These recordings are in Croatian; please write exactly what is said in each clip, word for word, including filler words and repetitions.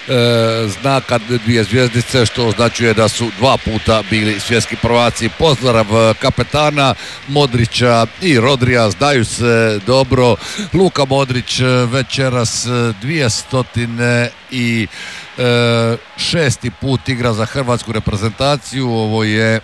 znak dvije zvjezdice, što označuje da su dva puta bili svjetski prvaci. Pozdrav kapetana Modrića i Rodrija, znaju se dobro. Luka Modrić večeras dvijestotine i šesti put igra za hrvatsku reprezentaciju. Ovo je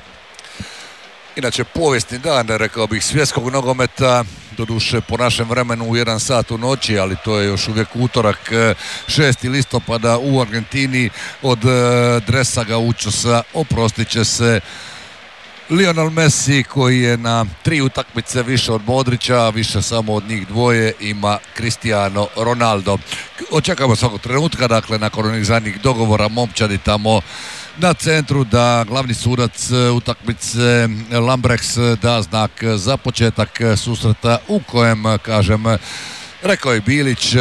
inače povijesni dan, rekao bih, svjetskog nogometa, doduše po našem vremenu u jedan sat u noći, ali to je još uvijek utorak, šesti listopada u Argentini. Od dresa gaučosa oprostit će se Lionel Messi, koji je na tri utakmice više od Modrića, više samo od njih dvoje ima Cristiano Ronaldo. Očekujemo svakog trenutka, dakle nakon onih zadnjih dogovora momčadi tamo na centru, da glavni sudac utakmice Lambrechts da znak za početak susreta u kojem, kažem, rekao je Bilić,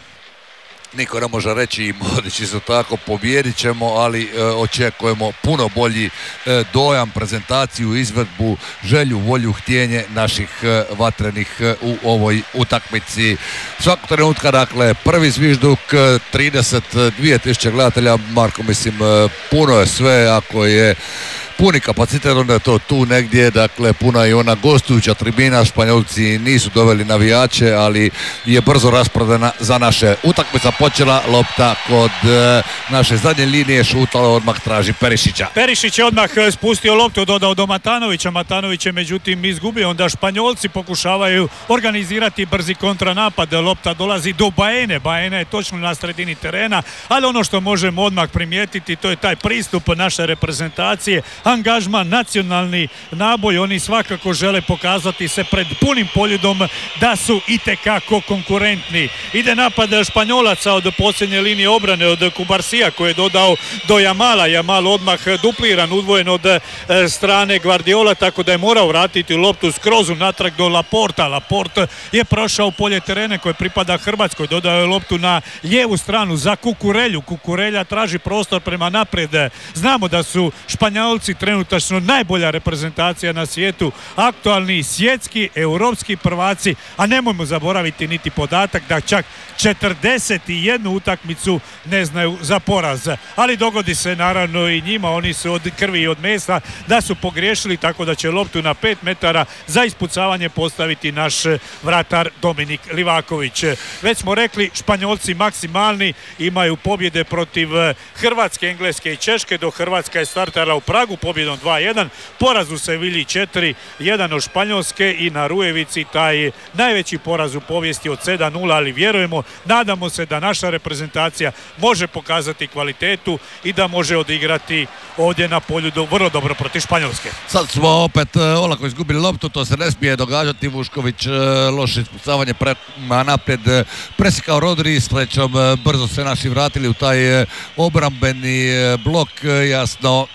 niko ne može reći i Modrić isto tako, pobijedit ćemo, ali e, očekujemo puno bolji e, dojam, prezentaciju, izvedbu, želju, volju, htjenje naših e, vatrenih e, u ovoj utakmici. Svakog trenutka, dakle, prvi zvižduk, trideset dvije tisuće gledatelja, Marko, mislim, e, puno je sve, ako je puni kapacitet, onda je to tu negdje, dakle puna je ona gostujuća tribina. Španjolci nisu doveli navijače, ali je brzo rasprodana za naše. Utakmica počela, lopta kod e, naše zadnje linije, šutala, odmah traži Perišića. Perišić je odmah spustio loptu, dodao do Matanovića, Matanović je međutim izgubio, onda Španjolci pokušavaju organizirati brzi kontranapad, lopta dolazi do Baene, Baena je točno na sredini terena, ali ono što možemo odmah primijetiti, to je taj pristup naše reprezentacije, angažman, nacionalni naboj. Oni svakako žele pokazati se pred punim poljudom da su itekako konkurentni. Ide napad Španjolaca od posljednje linije obrane, od Kubarsija koji je dodao do Jamala. Jamal odmah dupliran, udvojen od strane Guardiola, tako da je morao vratiti loptu skroz natrag do Laporta. Laporte je prošao polje terene koje pripada Hrvatskoj, dodao je loptu na lijevu stranu za Kukurelju. Kukurelja traži prostor prema naprijed. Znamo da su Španjolci trenutačno najbolja reprezentacija na svijetu, aktualni svjetski, europski prvaci, a nemojmo zaboraviti niti podatak da čak četrdeset jednu utakmicu ne znaju za poraz. Ali dogodi se naravno i njima, oni su od krvi i od mesa, da su pogriješili, tako da će loptu na pet metara za ispucavanje postaviti naš vratar Dominik Livaković. Već smo rekli, Španjolci maksimalni, imaju pobjede protiv Hrvatske, Engleske i Češke, do Hrvatska je startala u Pragu pobjedom dva jedan, poraz u Sevilji četiri jedan od Španjolske i na Rujevici taj najveći poraz u povijesti od sedam nula, ali vjerujemo, nadamo se da naša reprezentacija može pokazati kvalitetu i da može odigrati ovdje na polju do, vrlo dobro protiv Španjolske. Sad smo opet olako izgubili loptu, to se ne smije događati. Vušković loše ispucavanje prema naprijed, presikao Rodri, srećom brzo se naši vratili u taj obrambeni blok. Jasno,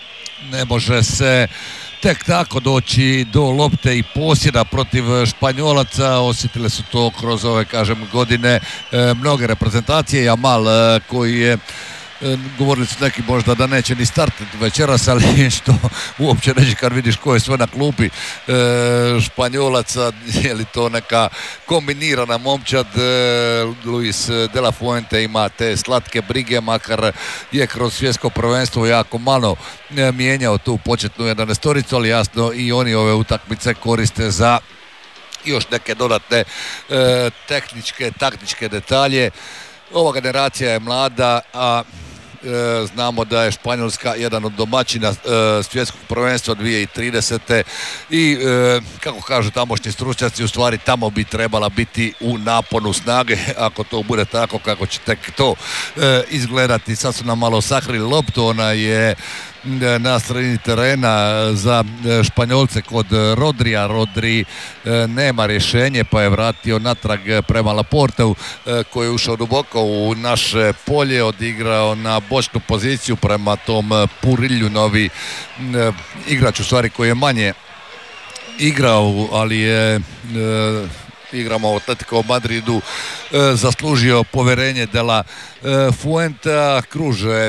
ne može se tek tako doći do lopte i posjeda protiv Španjolaca. Osjetile su to kroz ove, kažem, godine e, mnoge reprezentacije. Jamal e, koji je, e, govorili su neki možda da neće ni startiti večeras, ali što uopće neće kad vidiš ko je sve na klupi e, Španjolaca. Je li to neka kombinirana momčad? e, Luis de la Fuente ima te slatke brige, makar je kroz svjetsko prvenstvo jako malo mijenjao tu početnu jedanaestoricu, ali jasno i oni ove utakmice koriste za još neke dodatne e, tehničke, taktičke detalje. Ova generacija je mlada, a e, znamo da je Španjolska jedan od domaćina e, svjetskog prvenstva dvije tisuće tridesete i e, kako kažu tamošnji stručnjaci, u stvari tamo bi trebala biti u naponu snage, ako to bude tako kako će tek to e, izgledati. Sad su nam malo sakrili loptu, ona je na sredini terena za Španjolce kod Rodrija. Rodri nema rješenje pa je vratio natrag prema Laporteu koji je ušao duboko u naše polje, odigrao na bočnu poziciju prema tom Purilju, novi igrač u stvari koji je manje igrao, ali je igramo u Atletico Madridu zaslužio povjerenje de la Fuenta. Kruže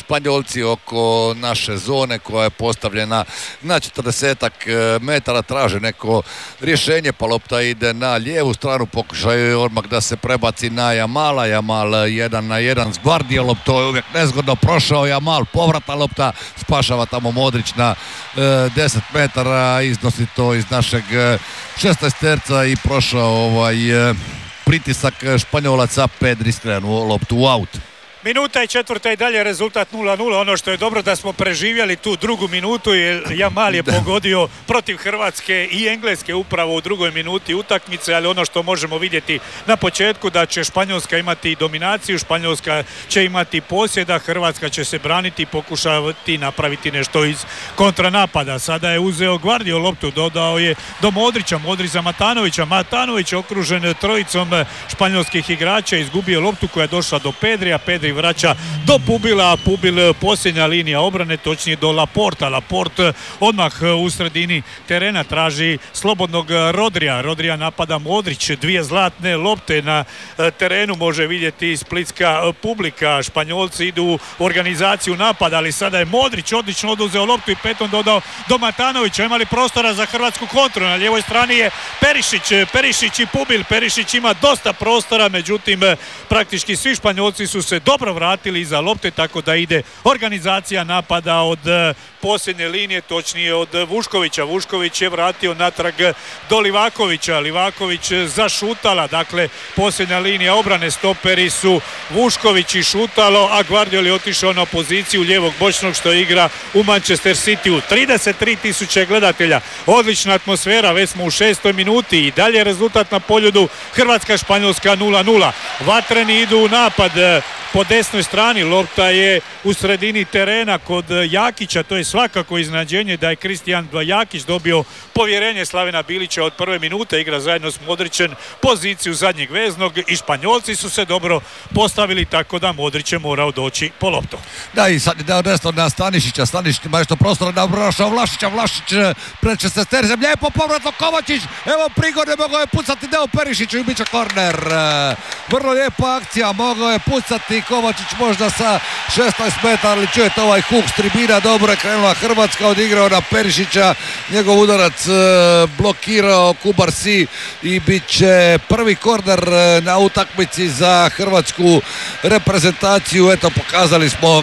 Španjolci oko naše zone koja je postavljena na četrdesetak metara, traže neko rješenje, pa lopta ide na lijevu stranu, pokušaju odmah da se prebaci na Jamala. Jamal jedan na jedan s Gvardiolom, to je uvijek nezgodno, prošao Jamal, povratna lopta, spašava tamo Modrić na e, deset metara, iznosi to iz našeg šesnaesterca i prošao ovaj e, pritisak Španjolaca. Pedri skrenuo loptu u aut. Minuta i četvrta i dalje rezultat nula nula. Ono što je dobro da smo preživjeli tu drugu minutu, jer Jamal je pogodio protiv Hrvatske i Engleske upravo u drugoj minuti utakmice, ali ono što možemo vidjeti na početku da će Španjolska imati dominaciju, Španjolska će imati posjeda, Hrvatska će se braniti i pokušavati napraviti nešto iz kontranapada. Sada je uzeo Gvardiol loptu, dodao je do Modrića, Modrić za Matanovića, Matanović okružen trojicom španjolskih igrača, izgubio loptu koja je došla do Pedrija, Pedri vraća do Pubila, a Pubil posljednja linija obrane, točnije do Laporta. Laport odmah u sredini terena traži slobodnog Rodrija. Rodrija napada Modrić, dvije zlatne lopte na terenu, može vidjeti splitska publika. Španjolci idu u organizaciju napada, ali sada je Modrić odlično oduzeo loptu i petom dodao do Matanovića. Imali prostora za hrvatsku kontru, na lijevoj strani je Perišić, Perišić i Pubil. Perišić ima dosta prostora, međutim praktički svi Španjolci su se dobro vratili iza lopte, tako da ide organizacija napada od posljednje linije, točnije od Vuškovića. Vušković je vratio natrag do Livakovića. Livaković za Šutala, dakle posljednja linija obrane, stoperi su Vušković i Šutalo, a Gvardiol je otišao na poziciju lijevog bočnog što igra u Manchester Cityu. trideset tri tisuće gledatelja, odlična atmosfera, već smo u šestoj minuti i dalje rezultat na poljudu Hrvatska-Španjolska nula nula. Vatreni idu u napad po desnoj strani, lopta je u sredini terena kod Jakića, to je svakako iznenađenje da je Kristijan Jakić dobio povjerenje Slavena Bilića od prve minute, igra zajedno s Modrićem poziciju zadnjeg veznog i Španjolci su se dobro postavili, tako da Modrić je morao doći po loptu. Da, i sad je dao desno na Stanišića, Stanišić ima nešto prostora na Brošao Vlašića, Vlašić pred šesnaestercem, lijepo povratno Kovačić, evo prigode, mogao je pucati Deo Perišiću i bit će korner. Vrlo lijepa akcija, mogao je pucati Kovačić možda sa šesnaest metara, ali čujete ovaj huk s tribina, dobro je krenula Hrvatska, odigrao na Perišića, njegov udarac blokirao Kubarsi i bit će prvi korner na utakmici za hrvatsku reprezentaciju. Eto, pokazali smo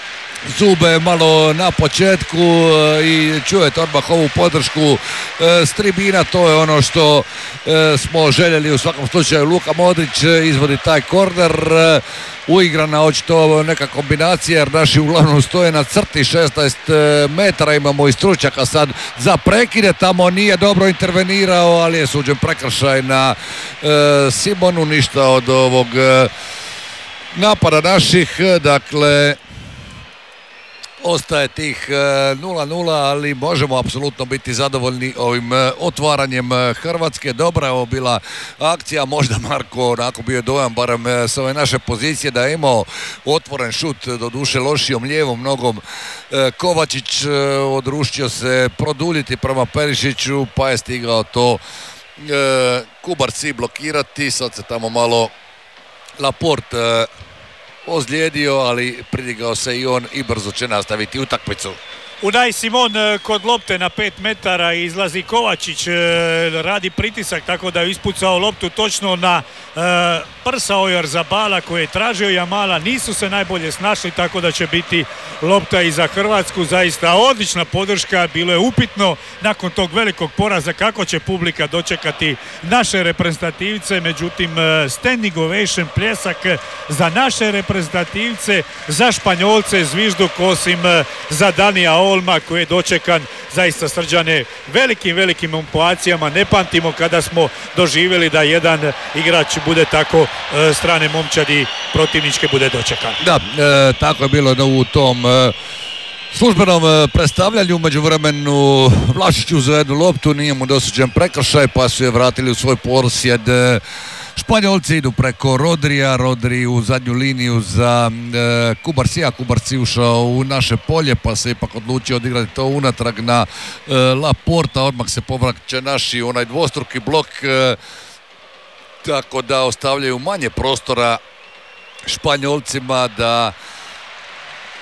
zube malo na početku i čujete odmah ovu podršku s tribina, to je ono što smo željeli u svakom slučaju. Luka Modrić izvodi taj korner, uigrana očito neka kombinacija jer naši uglavnom stoje na crti šesnaest metara, imamo i stručnjaka sad za prekide, tamo nije dobro intervenirao, ali je suđen prekršaj na Simonu, ništa od ovog napada naših, dakle ostaje tih nula nula, ali možemo apsolutno biti zadovoljni ovim otvaranjem Hrvatske. Dobra je ovo bila akcija, možda Marko onako bio dojam barem s ove naše pozicije da je imao otvoren šut, doduše lošijom lijevom nogom Kovačić, odrušio se produljiti prema Perišiću pa je stigao to Kubarsi blokirati, sad se tamo malo Laporte ozlijedio, ali pridigao se i on i brzo će nastaviti utakmicu. Unai Simon kod lopte na pet metara, izlazi Kovačić, radi pritisak tako da je ispucao loptu točno na prsa Oyarzabala koji je tražio Jamala, nisu se najbolje snašli, tako da će biti lopta i za Hrvatsku. Zaista odlična podrška, bilo je upitno nakon tog velikog poraza kako će publika dočekati naše reprezentativce, međutim standing ovation, pljesak za naše reprezentativce, za Španjolce, zvižduk osim za Danija Olma koji je dočekan zaista, Srđane, velikim, velikim emocijama. Ne pamtimo kada smo doživjeli da jedan igrač bude tako e, strane momčadi protivničke bude dočekan. Da, e, tako je bilo u tom e, službenom e, predstavljanju. Među vremenu Vlašić uzeo jednu loptu, nije mu dosuđen prekršaj pa su je vratili u svoj posjed. E, Španjolci idu preko Rodrija, Rodri u zadnju liniju za e, Kubarsija, Kubarsi ušao u naše polje pa se ipak odlučio odigrati to unatrag na e, Laporta, odmah se povraća naši onaj dvostruki blok, e, tako da ostavljaju manje prostora Španjolcima da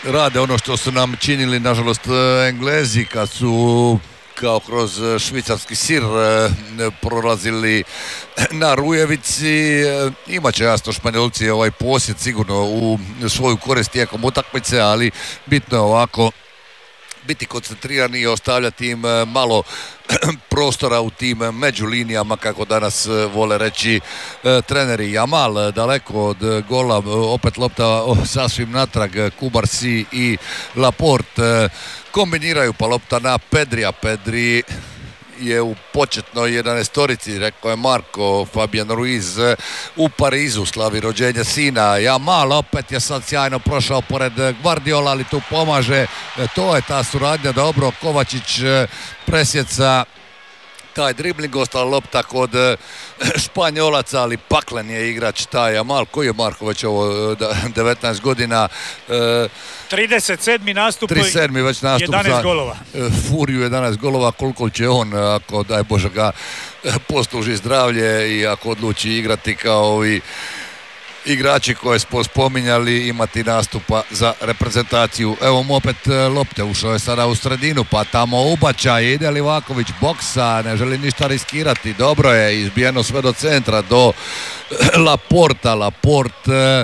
rade ono što su nam činili nažalost Englezi kad su kao kroz švicarski sir prolazili na Rujevici. Imat će jasno Španjolci ovaj posjed sigurno u svoju korist tijekom utakmice, ali bitno je ovako biti koncentrirani i ostavljati im malo prostora u tim međulinijama, kako danas vole reći treneri. Jamal daleko od gola, opet lopta sasvim natrag, Kubarsi i Laporte kombiniraju, pa lopta na Pedrija. Pedri je u početnoj jedanaestorici, rekao je Marko. Fabian Ruiz u Parizu slavi rođenje sina. Jamal opet je sad sjajno prošao pored Guardiola, ali tu pomaže, to je ta suradnja, dobro. Kovačić presjeca taj dribling, ostala lopta kod Španjolaca, ali paklen je igrač taj Jamal. Koji je Marko već ovo, devetnaest godina? trideset sedmi nastup, trideset sedmi već nastup jedanaest za golova. Furiju, jedanaest golova. Koliko će on, ako daj Bože ga posluži zdravlje i ako odluči igrati kao i igrači koje smo spominjali, imati nastupa za reprezentaciju. Evo mu opet lopte, ušao je sada u sredinu, pa tamo ubačaj, ide Livaković, boksa, ne želi ništa riskirati, dobro je, izbijeno sve do centra, do Laporta. Laporte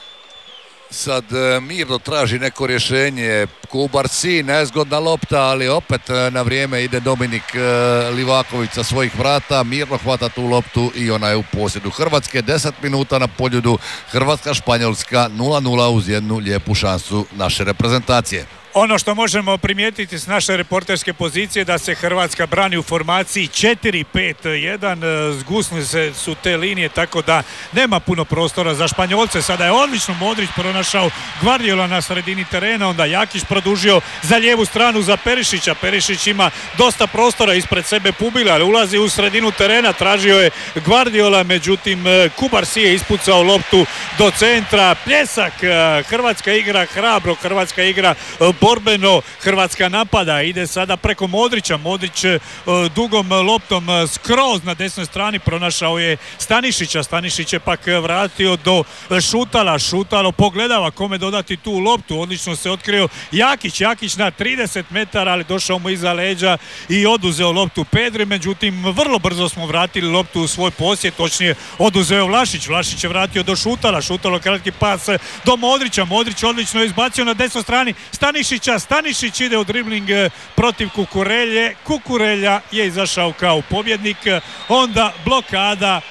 sad mirno traži neko rješenje. Kubarsi, nezgodna lopta, ali opet na vrijeme ide Dominik Livaković sa svojih vrata, mirno hvata tu loptu i ona je u posjedu Hrvatske. deset minuta na poljudu, Hrvatska-Španjolska nula nula uz jednu lijepu šansu naše reprezentacije. Ono što možemo primijetiti s naše reporterske pozicije da se Hrvatska brani u formaciji četiri pet jedan, zgusne se su te linije, tako da nema puno prostora za Španjolce. Sada je odlično Modrić pronašao Guardiola na sredini terena, onda Jakić produžio za lijevu stranu za Perišića. Perišić ima dosta prostora ispred sebe Pubila, ali ulazi u sredinu terena, tražio je Guardiola, međutim Kubarsi je ispucao loptu do centra. Pljesak, Hrvatska igra hrabro, Hrvatska igra borbeno, Hrvatska napada, ide sada preko Modrića. Modrić dugom loptom skroz na desnoj strani pronašao je Stanišića. Stanišić je pak vratio do Šutala. Šutalo pogledava kome dodati tu loptu. Odlično se otkrio Jakić. Jakić na trideset metara, ali došao mu iza leđa i oduzeo loptu Pedri. Međutim, vrlo brzo smo vratili loptu u svoj posjed, točnije oduzeo Vlašić. Vlašić je vratio do Šutala. Šutalo kratki pas do Modrića. Modrić odlično je izbacio na desnoj strani Stanišića. Stanišić ide u dribling protiv Kukurelje. Kukurelja je izašao kao pobjednik. Onda blokada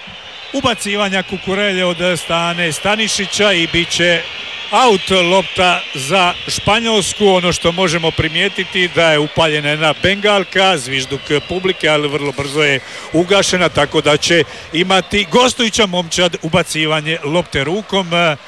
ubacivanja Kukurelje od strane Stanišića i bit će aut, lopta za Španjolsku. Ono što možemo primijetiti da je upaljena jedna bengalka, zvižduk publike, ali vrlo brzo je ugašena, tako da će imati gostujuća momčad ubacivanje lopte rukom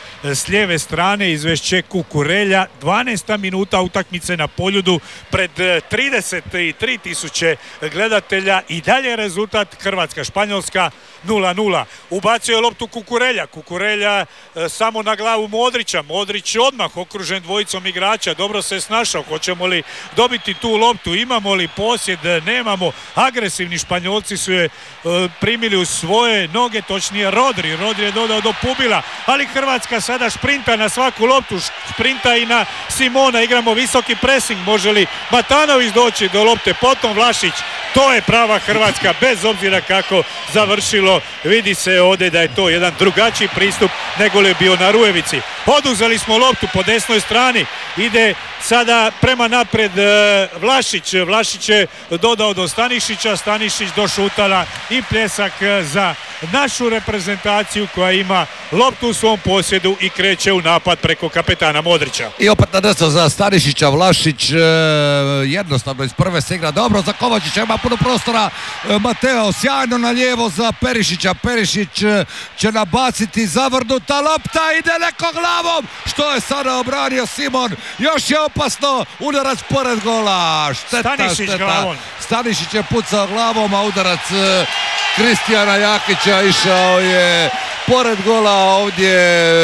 s lijeve strane. Izvešće Kukurelja, dvanaesta minuta utakmice na poljudu pred trideset tri tisuće gledatelja i dalje rezultat Hrvatska-Španjolska nula nula. Ubacio je loptu Kukurelja. Kukurelja samo na glavu Modrića. Modrić odmah okružen dvojicom igrača, dobro se snašao. Hoćemo li dobiti tu loptu? Imamo li posjed? Nemamo. Agresivni Španjolci su je primili u svoje noge, točnije Rodri. Rodri je dodao do Pubila, ali Hrvatska sada šprinta na svaku loptu, šprinta i na Simona. Igramo visoki pressing. Može li Matanović doći do lopte? Potom Vlašić. To je prava Hrvatska, bez obzira kako završilo. Vidi se ovdje da je to jedan drugačiji pristup nego li je bio na Rujevici. Oduzeli smo loptu po desnoj strani. Ide sada prema napred Vlašić. Vlašić je dodao do Stanišića. Stanišić do Šutala i pljesak za našu reprezentaciju koja ima loptu u svom posjedu i kreće u napad preko kapetana Modrića. I opet na desno za Stanišića. Vlašić jednostavno iz prve se igra dobro za Kovačića, ima puno prostora. Mateo sjajno na lijevo za Perišića. Perišić će nabaciti, zavrnuta lopta, ide neko glavom. Što je sada obranio Simon? Još je opasno, udarac pored gola. Šteta, Stanišić šteta. glavom. Stanišić je pucao glavom, a udarac Kristijana Jakića išao je pored gola. Ovdje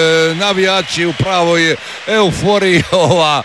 navijači u pravoj euforiji. Ova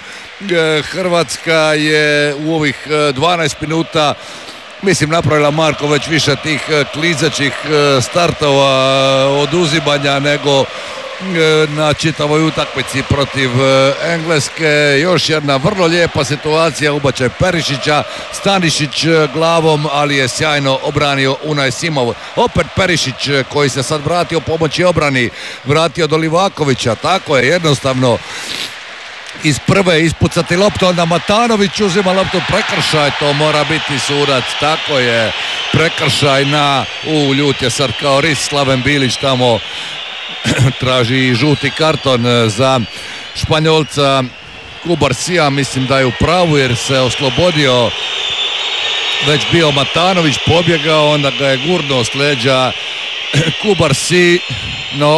Hrvatska je u ovih dvanaest minuta, mislim, napravila Marko već više tih klizećih startova, oduzimanja nego na čitavoj utakmici protiv Engleske. Još jedna vrlo lijepa situacija, ubačaj Perišića, Stanišić glavom, ali je sjajno obranio Unai Simov. Opet Perišić koji se sad vratio pomoći obrani, vratio do Livakovića, tako je, jednostavno iz prve ispucati loptu, onda Matanović uzima loptu, prekršaj, to mora biti sudac, tako je, prekršaj na, u ljut je sad kao ris, Slaven Bilić tamo traži žuti karton za Španjolca Kubarsija, mislim da je u pravu jer se oslobodio već bio Matanović, pobjegao, onda ga je gurnuo s leđa Kubarsi, no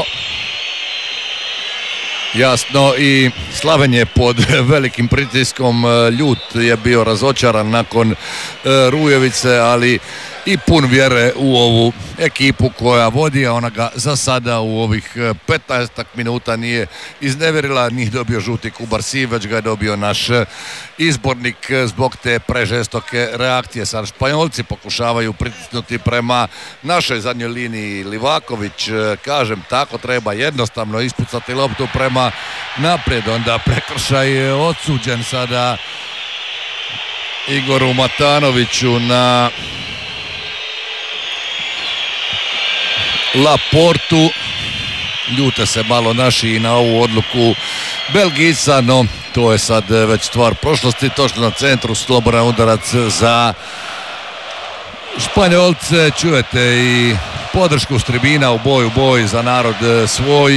jasno i Slaven je pod velikim pritiskom, ljut je bio, razočaran nakon Rujevice, ali i pun vjere u ovu ekipu koja vodi, a ona ga za sada u ovih petnaestak minuta nije iznevjerila, nije dobio žuti Kubarsi, već ga je dobio naš izbornik zbog te prežestoke reakcije. Sad Španjolci pokušavaju pritisnuti prema našoj zadnjoj liniji. Livaković, kažem, tako treba jednostavno ispucati loptu prema naprijed, onda prekršaj odsuđen sada Igoru Matanoviću na Laportu. Ljute se malo naši i na ovu odluku Belgijca, no to je sad već stvar prošlosti. Točno na centru slobodan udarac za Španjolce. Čujete i podršku s tribina u boj u boj za narod svoj.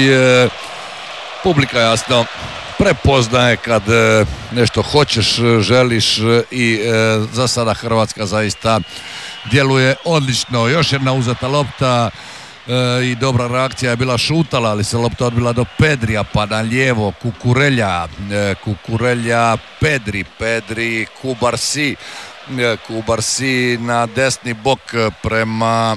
Publika jasno prepoznaje kad nešto hoćeš, želiš i za sada Hrvatska zaista djeluje odlično. Još jedna uzeta lopta i dobra reakcija je bila Šutala, ali se lopta odbila do Pedrija, pa na lijevo Kukurelja, Kukurelja, Pedri, Pedri, Kubarsi, Kubarsi na desni bok prema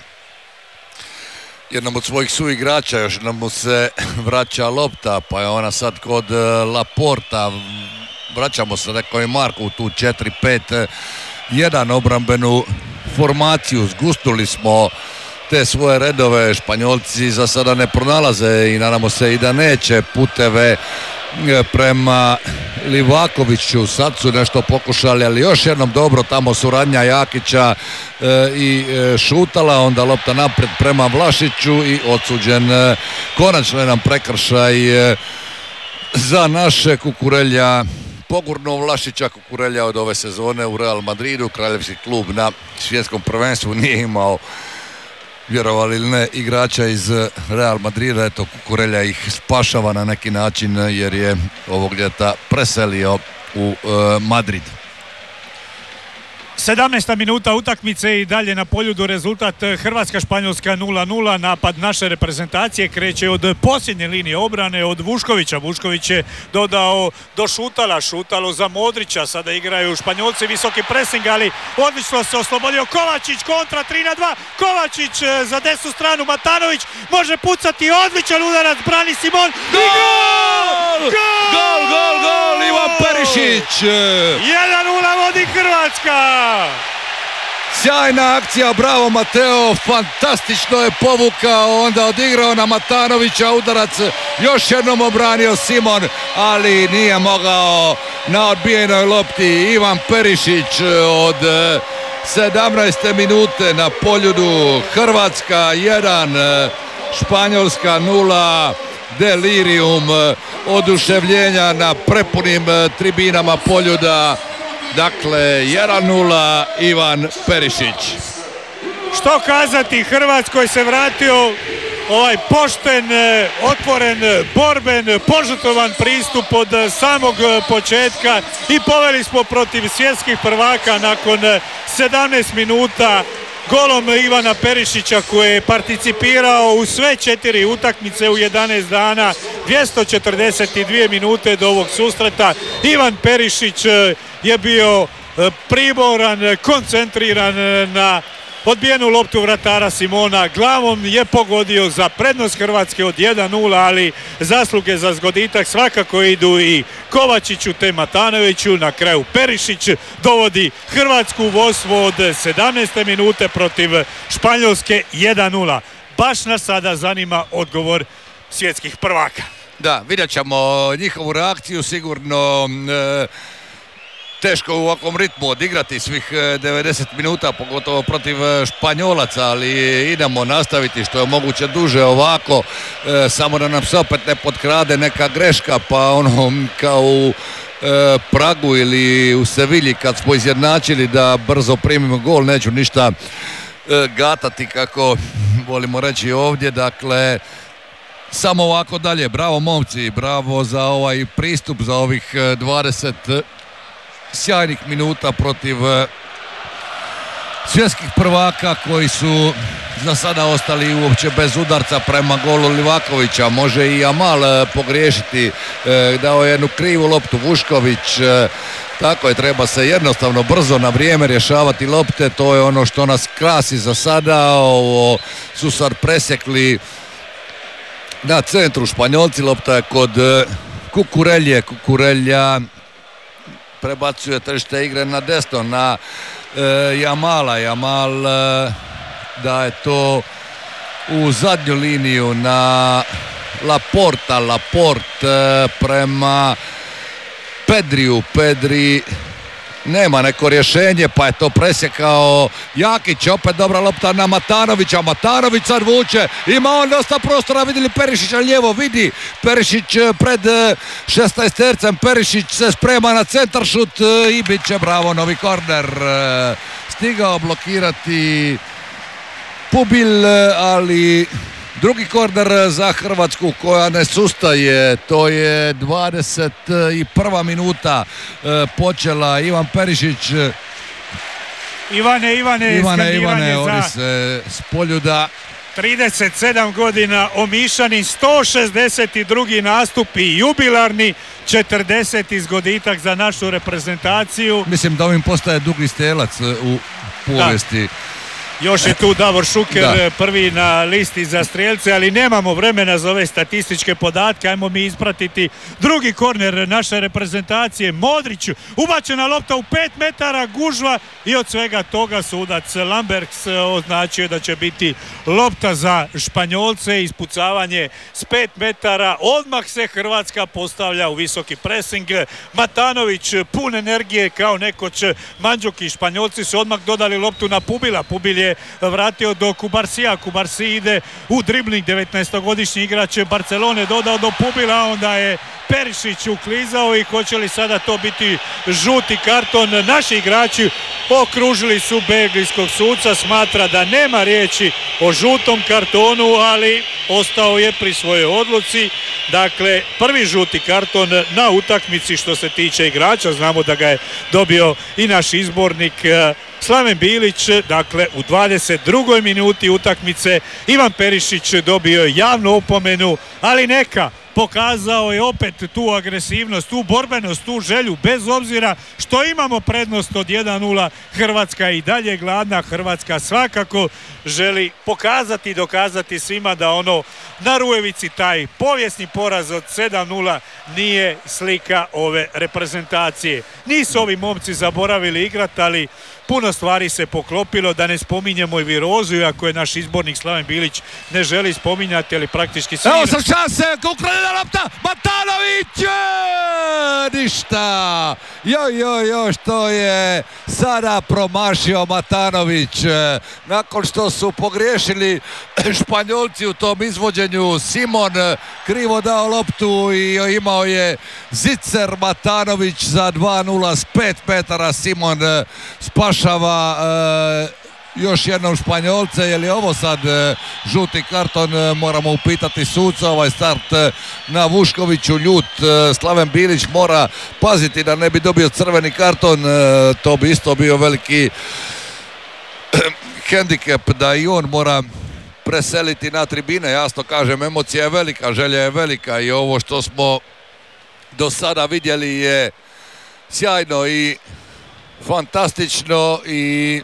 jednom od svojih suigrača, još jednom mu se vraća lopta, pa je ona sad kod Laporta. Vraćamo se, rekao je Marko, u tu četiri pet jedan obrambenu formaciju. Zgustuli smo te svoje redove, Španjolci za sada ne pronalaze i nadamo se i da neće puteve prema Livakoviću. Sad su nešto pokušali, ali još jednom dobro tamo suradnja Jakića i Šutala, onda lopta naprijed prema Vlašiću i odsuđen konačno jedan prekršaj za naše. Kukurelja pogurno Vlašića. Kukurelja od ove sezone u Real Madridu, kraljevski klub na svjetskom prvenstvu, nije imao, vjerovali ili ne, igrača iz Real Madrida. Eto, Kukurelja ih spašava na neki način jer je ovog ljeta preselio u e, Madrid. sedamnaesta minuta utakmice i dalje na poljudu rezultat Hrvatska-Španjolska nula nula. Napad naše reprezentacije kreće od posljednje linije obrane, od Vuškovića. Vušković je dodao do Šutala, Šutalo za Modrića. Sada igraju Španjolci visoki pressing, ali odlično se oslobodio Kovačić, kontra tri na dva. Kovačić za desnu stranu, Matanović može pucati, odličan udarac, brani Simon. Gol! Gol, gol, gol, Ivan Perišić! jedan nula vodi Hrvatska! Sjajna akcija, bravo Mateo, fantastično je povukao, onda odigrao na Matanovića udarac, još jednom obranio Simon, ali nije mogao na odbijenoj lopti. Ivan Perišić od sedamnaeste minute na poljudu. Hrvatska jedan, Španjolska nula. Delirium oduševljenja na prepunim tribinama poljuda. Dakle, jedan nula, Ivan Perišić. Što kazati, Hrvatskoj se vratio ovaj pošten, otvoren, borben, požrtvovan pristup od samog početka i poveli smo protiv svjetskih prvaka nakon sedamnaest minuta golom Ivana Perišića koji je participirao u sve četiri utakmice u jedanaest dana, dvjesto četrdeset dvije minute do ovog susreta. Ivan Perišić je bio primoran, koncentriran na odbijenu loptu vratara Simona, glavom je pogodio za prednost Hrvatske od jedan nula, ali zasluge za zgoditak svakako idu i Kovačiću te Matanoviću. Na kraju Perišić dovodi Hrvatsku u vodstvo od sedamnaeste minute protiv Španjolske jedan nula. Baš nas sada zanima odgovor svjetskih prvaka. Da, vidjet ćemo njihovu reakciju, sigurno e, teško u ovakvom ritmu odigrati svih devedeset minuta, pogotovo protiv Španjolaca, ali idemo nastaviti što je moguće duže ovako, e, samo da nam se opet ne potkrade neka greška, pa ono kao u e, Pragu ili u Sevilji kad smo izjednačili da brzo primimo gol, neću ništa e, gatati kako volimo reći ovdje, dakle samo ovako dalje. Bravo momci, bravo za ovaj pristup, za ovih dvadeset sjajnih minuta protiv svjetskih prvaka koji su za sada ostali uopće bez udarca prema golu Livakovića. Može i Jamal pogriješiti, dao je jednu krivu loptu Vušković. Tako je, treba se jednostavno brzo na vrijeme rješavati lopte, to je ono što nas krasi za sada. Ovo su sad presjekli na centru Španjolci, lopta je kod Kukurelje, Kukurelja prebacuje tržište igre na desno, na e, Jamala, Jamal e, daje to u zadnju liniju na Laporta, Laport e, prema Pedriju, Pedri nema neko rješenje, pa je to presjekao Jakić, opet dobra lopta na Matanovića, Matanović sad vuče, ima on dosta prostora, vidjeli Perišića lijevo, vidi Perišić pred šesnaestercem, Perišić se sprema na centar šut i bit će bravo, novi korner, stigao blokirati Pubil, ali drugi korner za Hrvatsku koja ne sustaje, to je dvadeset prva minuta e, počela. Ivan Perišić. Ivane, Ivane, Ivane, Ivane, oni se s Poljuda. trideset sedam godina, omišani, sto šezdeset drugi nastup i jubilarni četrdeseti zgoditak za našu reprezentaciju. Mislim da ovim postaje dugi stelac u povijesti. Da. Još je tu Davor Šuker, da, prvi na listi za strijelce, ali nemamo vremena za ove statističke podatke. Ajmo mi ispratiti drugi korner naše reprezentacije. Modrić, ubačena lopta u pet metara, gužva i od svega toga sudac Lamberts označio da će biti lopta za Španjolce, ispucavanje s pet metara. Odmah se Hrvatska postavlja u visoki presing. Matanović pun energije kao nekoć Mandžuki. Španjolci su odmah dodali loptu na Pubila. Pubil je vratio do Kubarsija, Kubarsi ide u dribling, devetnaestogodišnji igrač Barcelone dodao do Pubila, onda je Perišić uklizao i hoće li sada to biti žuti karton. Naši igrači okružili su belgijskog suca, smatra da nema riječi o žutom kartonu, ali ostao je pri svojoj odluci. Dakle, prvi žuti karton na utakmici što se tiče igrača, znamo da ga je dobio i naš izbornik Slaven Bilić. Dakle, u dvadeset drugoj minuti utakmice Ivan Perišić dobio javnu opomenu, ali neka, pokazao je opet tu agresivnost, tu borbenost, tu želju, bez obzira što imamo prednost od jedan nula. Hrvatska je i dalje gladna, Hrvatska svakako želi pokazati i dokazati svima da ono na Rujevici, taj povijesni poraz od sedam nula nije slika ove reprezentacije. Nisu ovi momci zaboravili igrati, ali puno stvari se poklopilo, da ne spominjemo i virozu, iako je naš izbornik Slaven Bilić ne želi spominjati, ali praktički svi... Evo sam šanse, ukradena lopta, Matanović! Ništa! Joj, joj, joj, što je sada promašio Matanović. Nakon što su pogriješili Španjolci u tom izvođenju, Simon krivo dao loptu i imao je zicer. Matanović za dva nula s pet metara, Simon spašava e, još jednom Španjolce. Je li ovo sad e, žuti karton, e, moramo upitati suca. Ovaj start e, na Vuškoviću ljut, e, Slaven Bilić mora paziti da ne bi dobio crveni karton, e, to bi isto bio veliki hendikep da i on mora preseliti na tribine. Jasno kažem, emocija je velika, želja je velika i ovo što smo do sada vidjeli je sjajno i fantastično i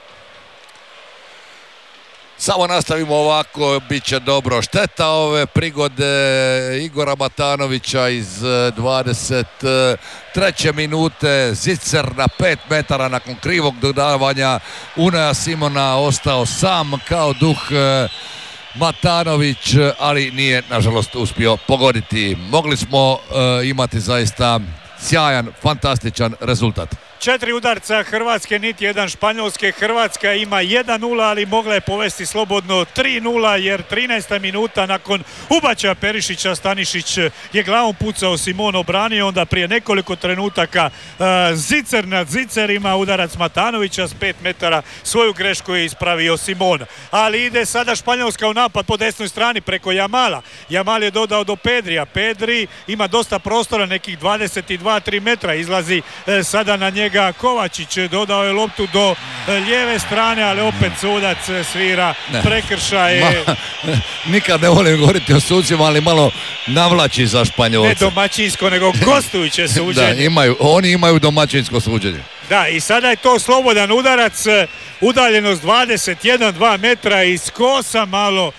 samo nastavimo ovako, bit će dobro. Šteta ove prigode Igora Matanovića iz dvadeset treće minute, zicer na pet metara nakon krivog dodavanja Unaja Simona, ostao sam kao duh Matanović, ali nije nažalost uspio pogoditi. Mogli smo uh, imati zaista sjajan, fantastičan rezultat. Četiri udarca Hrvatske, niti jedan Španjolske. Hrvatska ima jedan nula, ali mogla je povesti slobodno tri nula, jer trinaesta minuta nakon ubačaja Perišića Stanišić je glavom pucao, Simon obranio, onda prije nekoliko trenutaka uh, zicer nad zicerima, udarac Matanovića s pet metara, svoju grešku je ispravio Simon. Ali ide sada Španjolska u napad po desnoj strani preko Jamala. Jamal je dodao do Pedrija. Pedri ima dosta prostora, nekih dvadeset dva tri metra, izlazi uh, sada na njega Kovačić, dodao je loptu do lijeve strane, ali opet sudac svira prekršaj. Ma, nikad ne volim govoriti o sucima, ali malo navlači za Španjolce. Ne domaćinsko, nego gostujuće suđenje. Da, imaju, oni imaju domaćinsko suđenje. Da, i sada je to slobodan udarac, udaljenost dvadeset jedan dva metra iz kosa, malo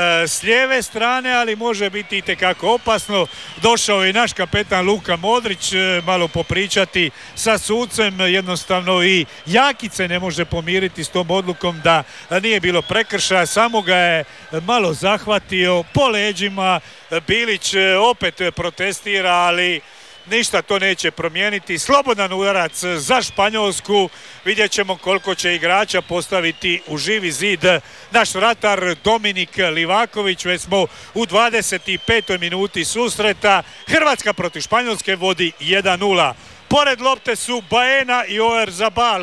s lijeve strane, ali može biti itekako opasno. Došao je i naš kapetan Luka Modrić malo popričati sa sucem, jednostavno i Jakice ne može pomiriti s tom odlukom da nije bilo prekršaja, samo ga je malo zahvatio po leđima. Bilić opet protestira, ali ništa to neće promijeniti. Slobodan udarac za Španjolsku. Vidjet ćemo koliko će igrača postaviti u živi zid naš vratar Dominik Livaković. Već smo u dvadeset petoj minuti susreta. Hrvatska protiv Španjolske vodi jedan nula. Pored lopte su Baena i Oyarzabal.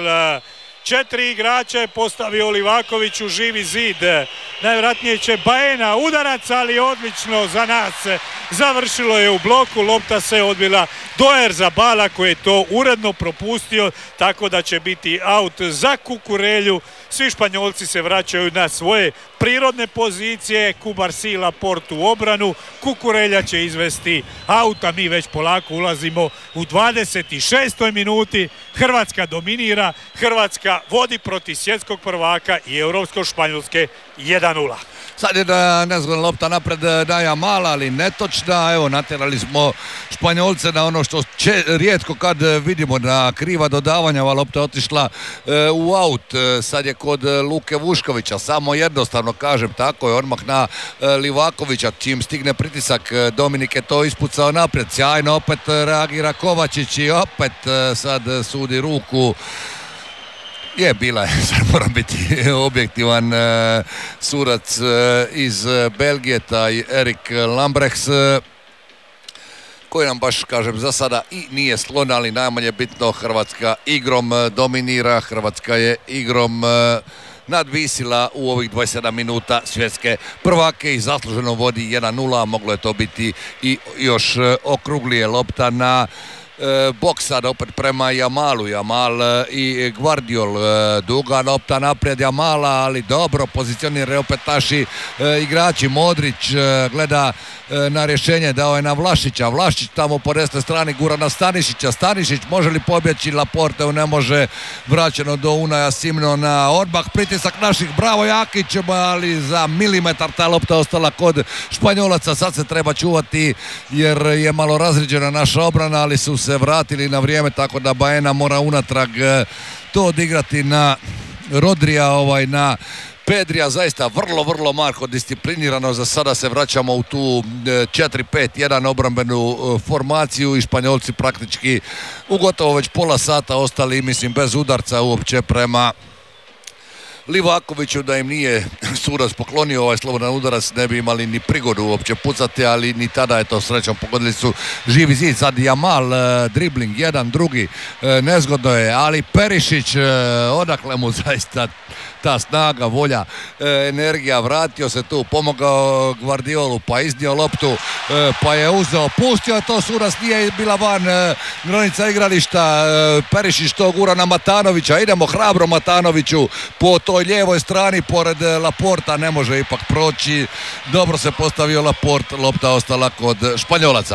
Četiri igrača je postavio Livaković u živi zid. Najvjerojatnije će Baena udarac, ali odlično za nas. Završilo je u bloku, lopta se odbila do Oyarzabala koji je to uredno propustio, tako da će biti aut za Kukurelju. Svi Španjolci se vraćaju na svoje prirodne pozicije. Kubarsi Laporte u obranu. Kukurelja će izvesti aut, a mi već polako ulazimo u dvadeset šestoj minuti. Hrvatska dominira, Hrvatska vodi protiv svjetskog prvaka i Europsko-Španjolske jedan nula. Sad je da nezgodna lopta napred da Jamala, ali netočna. Evo, natjerali smo Španjolce na ono što če, rijetko kad vidimo, na kriva dodavanja. Ova lopta je otišla e, u aut. E, sad je kod Luke Vuškovića, samo jednostavno kažem, tako je, odmah na e, Livakovića, čim stigne pritisak. Dominik je to ispucao naprijed, sjajno opet reagira Kovačić i opet e, sad sudi ruku. Je, bila je, sad moram biti objektivan, e, sudac e, iz Belgije, taj Erik Lambrechts, e, koji nam baš, kažem, za sada i nije slon, ali najmanje bitno, Hrvatska igrom dominira, Hrvatska je igrom e, nadvisila u ovih dvadeset sedam minuta svjetske prvake i zasluženo vodi jedan nula, moglo je to biti i još e, okruglije. Lopta na bok sad opet prema Jamalu. Jamal i Gvardiol, duga lopta naprijed Jamala, ali dobro pozicioniraju opet naši igrači. Modrić gleda na rješenje, dao je na Vlašića. Vlašić tamo po desnoj strani gura na Stanišića. Stanišić može li pobjeći? Laporte ne može, vraćeno do Unaja Simona. Odmah pritisak naših, bravo Jakić, ali za milimetar ta lopta ostala kod Španjolaca. Sad se treba čuvati jer je malo razriđena naša obrana, ali su se vratili na vrijeme, tako da Baena mora unatrag to odigrati na Rodrija, ovaj na Pedrija. Zaista vrlo, vrlo marko disciplinirano. Za sada se vraćamo u tu četiri pet jedan obrambenu formaciju i Španjolci praktički u gotovo već pola sata ostali, mislim, bez udarca uopće prema Livakoviću. Da im nije sudac poklonio ovaj slobodan udarac, ne bi imali ni prigodu uopće pucati, ali ni tada je to srećom, pogodili su živi zid. Sad Jamal, dribling, jedan, drugi, nezgodno je, ali Perišić, odakle mu zaista ta snaga, volja, energija, vratio se tu, pomogao Gvardiolu, pa iznio loptu, pa je uzeo, pustio to, sudac, nije bila van granica igrališta. Perišić to gura na Matanovića, idemo hrabro Matanoviću po toj lijevoj strani pored Laporta, ne može ipak proći, dobro se postavio Laport, lopta ostala kod Španjolaca.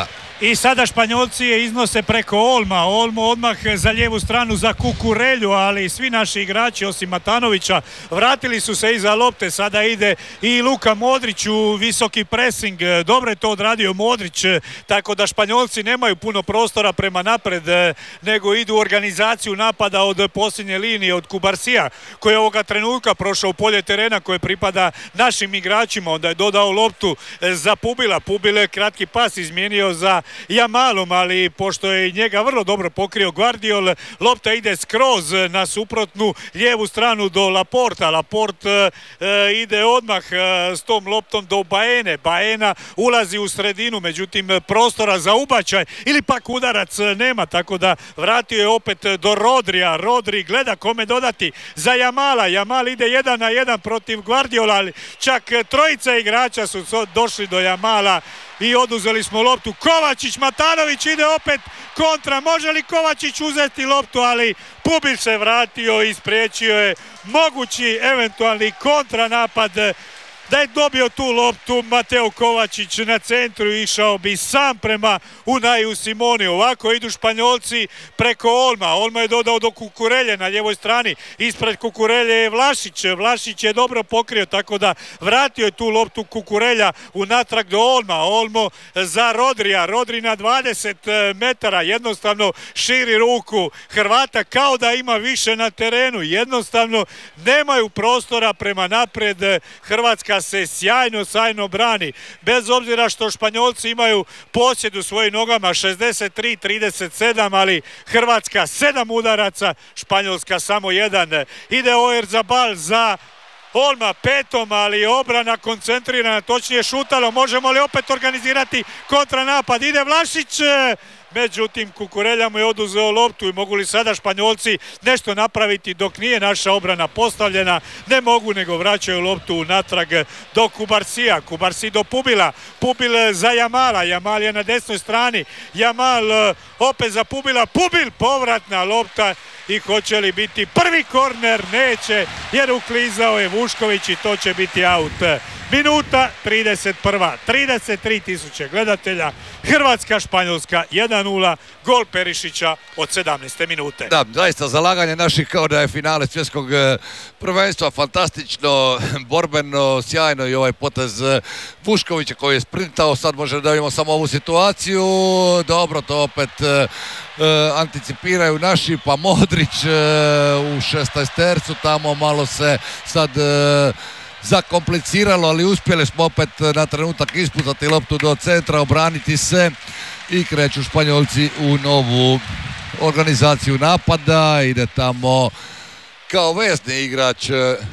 I sada Španjolci je iznose preko Olma. Olmo odmah za lijevu stranu za Kukurelju, ali svi naši igrači osim Matanovića vratili su se iza lopte. Sada ide i Luka Modrić u visoki pressing. Dobro je to odradio Modrić, tako da Španjolci nemaju puno prostora prema napred, nego idu u organizaciju napada od posljednje linije, od Kubarsija, koji je ovoga trenutka prošao u polje terena koje pripada našim igračima. Onda je dodao loptu za Pubila. Pubil je kratki pas izmijenio za Jamalom, ali pošto je njega vrlo dobro pokrio Guardiol, lopta ide skroz na suprotnu lijevu stranu do Laporta. Laport e, ide odmah e, s tom loptom do Baene. Baena ulazi u sredinu, međutim prostora za ubačaj ili pak udarac nema, tako da vratio je opet do Rodrija. Rodri gleda kome dodati za Jamala. Jamal ide jedan na jedan protiv Guardiola, ali čak trojica igrača su došli do Jamala i oduzeli smo loptu. Kovačić, Matanović ide opet kontra. Može li Kovačić uzeti loptu, ali Pubil se vratio i spriječio je mogući eventualni kontranapad. Da je dobio tu loptu Mateo Kovačić na centru, išao bi sam prema Unaju Simoni. Ovako idu Španjolci preko Olma. Olma je dodao do Kukurelje na ljevoj strani. Ispred Kukurelje je Vlašić. Vlašić je dobro pokrio, tako da vratio je tu loptu Kukurelja unatrag do Olma. Olmo za Rodrija. Rodri na dvadeset metara. Jednostavno širi ruku Hrvata kao da ima više na terenu. Jednostavno nemaju prostora prema naprijed. Hrvatska se sjajno, sjajno brani. Bez obzira što Španjolci imaju posjed u svojim nogama šezdeset tri trideset sedam, ali Hrvatska sedam udaraca, Španjolska samo jedan. Ide Oyarzabal za Olma petom, ali obrana koncentrirana, točnije šutalo. Možemo li opet organizirati kontranapad? Ide Vlašić, međutim Kukurelja mu je oduzeo loptu i mogu li sada Španjolci nešto napraviti dok nije naša obrana postavljena? Ne mogu, nego vraćaju loptu natrag do Kubarsija. Kubarsi do Pubila. Pubil za Jamala. Jamal je na desnoj strani. Jamal opet za Pubila. Pubil, povratna lopta. I hoće li biti prvi korner? Neće, jer uklizao je Vušković i to će biti aut. Minuta trideset prva. trideset tri tisuće gledatelja. Hrvatska, Španjolska jedan nula. Gol Perišića od sedamnaeste minute. Da, zaista zalaganje naših kao da je finale svjetskog prvenstva. Fantastično, borbeno, sjajno i ovaj potez Vuškovića koji je sprintao. Sad može da vidimo samo ovu situaciju. Dobro, to opet Uh, anticipiraju naši, pa Modrić uh, u šesnaestercu tamo malo se sad uh, zakompliciralo, ali uspjeli smo opet na trenutak ispucati loptu do centra, obraniti se i kreću Španjolci u novu organizaciju napada. Ide tamo kao vezni igrač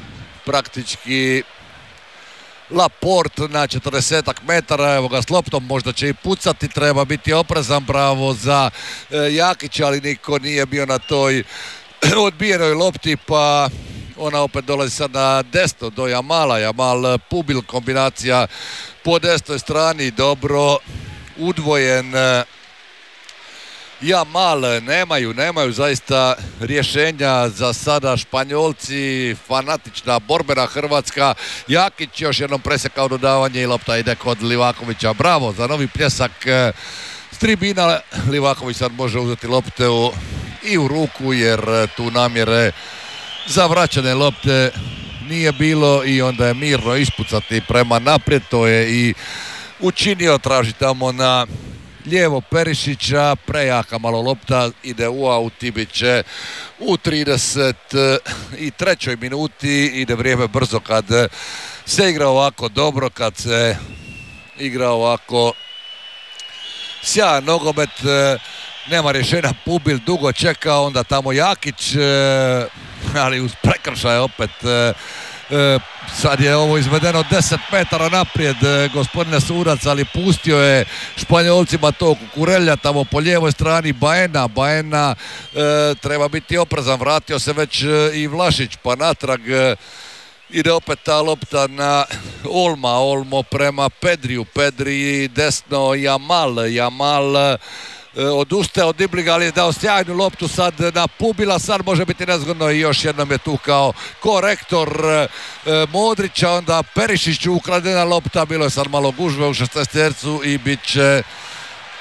praktički Laporte na četrdesetak metara, evo ga s loptom, možda će i pucati, treba biti oprezan. Bravo za e, Jakića, ali niko nije bio na toj odbijenoj lopti, pa ona opet dolazi sad na desno do Jamala. Jamal Pubil, kombinacija po desnoj strani, dobro udvojen. Jamal, nemaju, nemaju zaista rješenja za sada Španjolci, fanatična borbena Hrvatska. Jakić još jednom presekao dodavanje i lopta ide kod Livakovića. Bravo za novi pljesak s tribina. Livaković sad može uzeti loptu i u ruku, jer tu namjere za vraćane lopte nije bilo i onda je mirno ispucati prema naprijed. To je i učinio, traži tamo na lijevo Perišića, prejaka malo lopta, ide u aut, Ibić u trideset trećoj minuti. Ide vrijeme brzo kad se igra ovako dobro, kad se igra ovako sjajan nogomet. Nema rješenja, Pubil dugo čeka, onda tamo Jakić, ali uz prekršaj opet. Sad je ovo izvedeno deset metara naprijed, gospodine sudac, ali pustio je Španjolcima to Kukurelja tamo po lijevoj strani. Baena, Baena e, treba biti oprezan, vratio se već i Vlašić, pa natrag e, ide opet ta lopta na Olma, Olmo prema Pedriju, Pedri desno Jamal, Jamal odustaje od Dibliga, ali je dao sjajnu loptu sad na Pubila. Sad može biti nezgodno i još jednom je tu kao korektor e, Modrića. Onda Perišić, ukradena lopta, bilo je sad malo gužve u šesnaestercu i bit će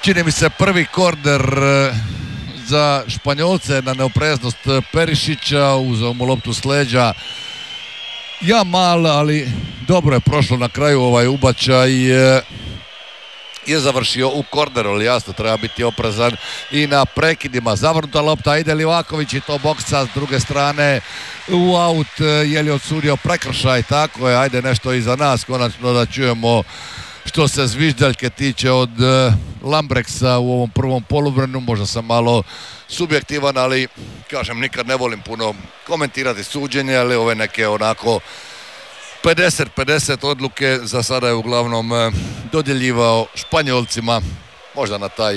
čini mi se prvi korner za Španjolce na neopreznost Perišića, uzeo mu loptu s leđa Jamal, ali dobro je prošlo na kraju ovaj ubačaj, je završio u korneru, ali jasno treba biti oprezan i na prekidima. Zavrnuta lopta, ide Livaković i to boksa s druge strane u aut. Je li odsudio prekršaj? Tako je, ajde nešto iza nas konačno da čujemo što se zviždaljke tiče od Lambreksa u ovom prvom poluvremenu. Možda sam malo subjektivan, ali kažem, nikad ne volim puno komentirati suđenje, ali ove neke onako pedeset pedeset odluke za sada je uglavnom dodjeljivao Španjolcima, možda na taj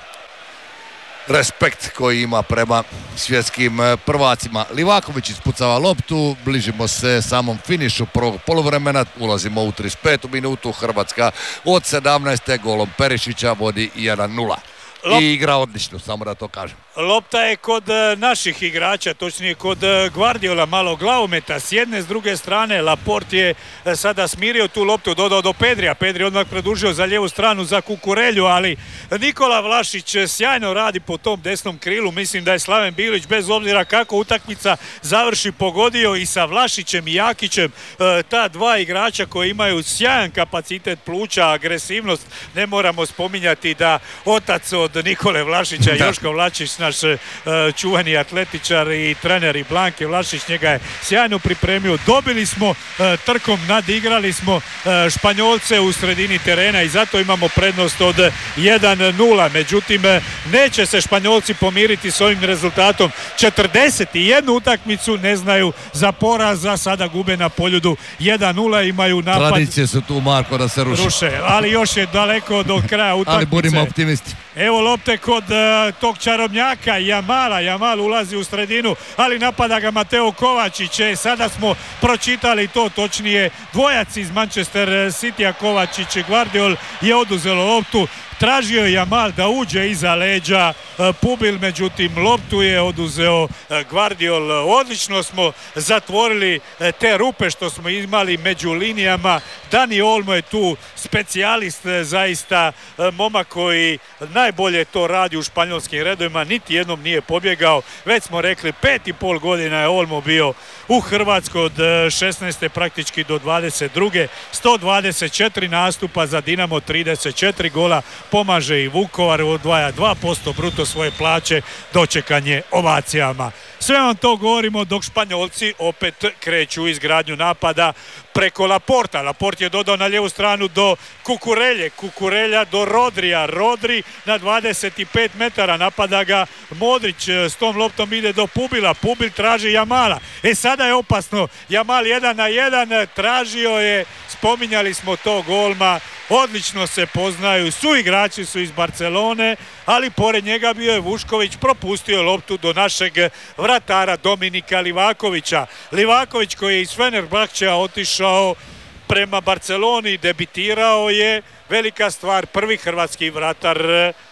respekt koji ima prema svjetskim prvacima. Livaković ispucava loptu, bližimo se samom finišu prvog poluvremena, ulazimo u trideset petu minutu, Hrvatska od sedamnaeste golom Perišića vodi jedan nula. Lop... I igra odlično, samo da to kažem. Lopta je kod naših igrača, točnije kod Gvardiola, malo glavometa s jedne, s druge strane Laporte je sada smirio tu loptu, dodao do Pedrija, Pedri odmah produžio za lijevu stranu za Kukurelju, ali Nikola Vlašić sjajno radi po tom desnom krilu. Mislim da je Slaven Bilić, bez obzira kako utakmica završi, pogodio i sa Vlašićem i Jakićem, ta dva igrača koji imaju sjajan kapacitet pluća, agresivnost. Ne moramo spominjati da otac od Nikole Vlašića, Joško Vlašić, naš čuveni atletičar i trener i Blanke Vlašić, njega je sjajno pripremio. Dobili smo trkom, nadigrali smo Španjolce u sredini terena i zato imamo prednost od jedan nula. Međutim, neće se Španjolci pomiriti s ovim rezultatom. četrdeset jednu utakmicu ne znaju za poraz, za sada gube na Poljudu jedan nula, imaju napad. Tradicije su tu, Marko, da se ruše. ruše ali još je daleko do kraja utakmice. Ali budimo optimisti. Evo lopte kod uh, tog čarobnjaka Jamala. Jamal ulazi u sredinu, ali napada ga Mateo Kovačić. E, sada smo pročitali to, točnije dvojac iz Manchester Citya, Kovačić i Gvardiol je oduzelo loptu. Tražio je Jamal da uđe iza leđa Pubil, međutim loptu je oduzeo Gvardiol. Odlično smo zatvorili te rupe što smo imali među linijama. Dani Olmo je tu specijalist, zaista momak koji najbolje to radi u španjolskim redovima, niti jednom nije pobjegao. Već smo rekli, pet i pol godina je Olmo bio u Hrvatskoj od šesnaeste praktički do dvadeset druge. sto dvadeset četiri nastupa za Dinamo, trideset četiri gola, pomaže i Vukovar, odvaja dva posto bruto svoje plaće, dočekanje ovacijama. Sve vam to govorimo dok Španjolci opet kreću izgradnju napada preko Laporta. Laport je dodao na lijevu stranu do Kukurelje, Kukurelja do Rodrija, Rodri na dvadeset pet metara, napada ga Modrić, s tom loptom ide do Pubila, Pubil traži Jamala. E sada je opasno, Jamal jedan na jedan, tražio je, spominjali smo to, golma, odlično se poznaju, su igrači su iz Barcelone, ali pored njega bio je Vušković, propustio loptu do našeg vratara Dominika Livakovića. Livaković koji je iz Fenerbahčea otišao prema Barceloni, debitirao je, velika stvar, prvi hrvatski vratar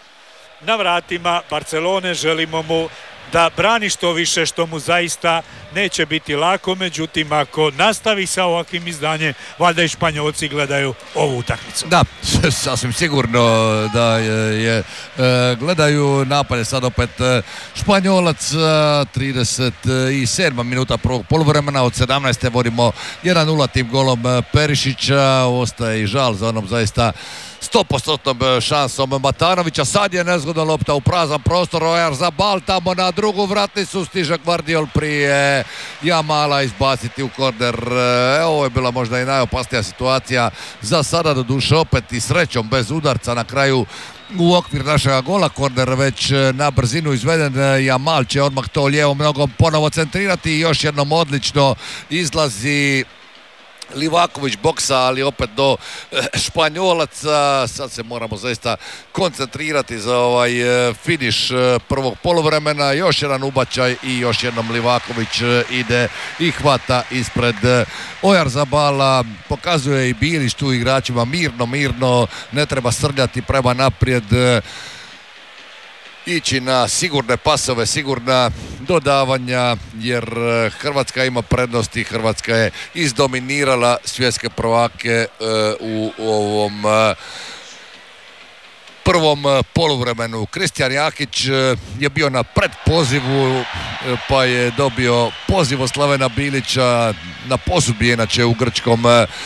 na vratima Barcelone. Želimo mu da brani što više, što mu zaista neće biti lako, međutim ako nastavi sa ovakvim izdanjem, valjda i Španjolci gledaju ovu utakmicu. Da, sasvim sigurno da je, je gledaju. Napad je sad opet Španjolac, trideset sedma minuta prvog poluvremena, od sedamnaeste vodimo jedan nula tim golom Perišića. Ostaje i žal za onom zaista sto posto šansom Matanovića. Sad je nezgodna lopta u prazan prostor, Oyarzabal tamo na drugu vratnicu, stiže Gvardiol prije Jamala, izbaciti u korner. Ovo je bila možda i najopasnija situacija za sada, do duše opet i srećom bez udarca na kraju u okvir našega gola. Korner već na brzinu izveden, Jamal će odmah to lijevom nogom ponovo centrirati i još jednom odlično izlazi Livaković boksa, ali opet do Španjolaca. Sad se moramo zaista koncentrirati za ovaj finiš prvog poluvremena. Još jedan ubačaj i još jednom Livaković ide i hvata ispred Oyarzabala. Pokazuje i Bilić tu igračima mirno, mirno, ne treba srljati prema naprijed, ići na sigurne pasove, sigurna dodavanja, jer Hrvatska ima prednost i Hrvatska je izdominirala svjetske prvake u, u ovom prvom poluvremenu. Kristijan Jakić je bio na predpozivu pa je dobio poziv od Slavena Bilića na posudbi inače u grčkom